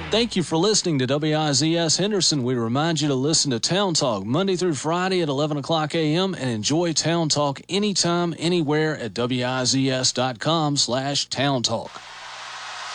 Thank you for listening to WIZS Henderson. We remind you to listen to Town Talk Monday through Friday at 11 o'clock a.m. and enjoy Town Talk anytime, anywhere at WIZS.com/Town Talk.